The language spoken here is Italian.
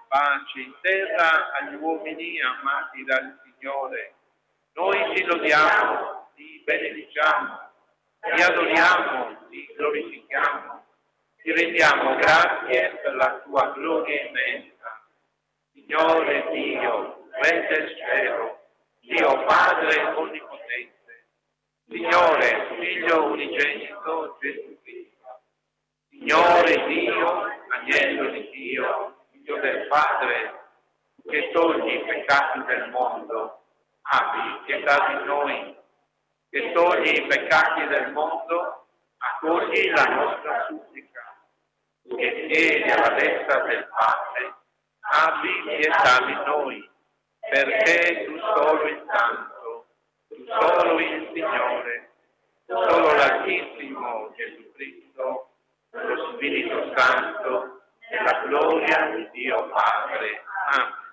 pace in terra agli uomini amati dal Signore. Noi ti lodiamo, ti benediciamo, ti adoriamo, ti glorifichiamo, ti rendiamo grazie per la tua gloria immensa. Signore Dio, Re del cielo, Dio Padre onnipotente, Signore, Figlio unigenito Gesù Cristo, Signore Dio, Agnello di Dio, Figlio del Padre, che togli i peccati del mondo, abbi pietà di noi. Che togli i peccati del mondo, accogli la nostra supplica. Che siedi alla destra del Padre, abbi pietà di noi, perché tu solo il Santo, tu solo il Signore, tu solo l'Altissimo Gesù Cristo, lo Spirito Santo, e la gloria di Dio Padre. Amen.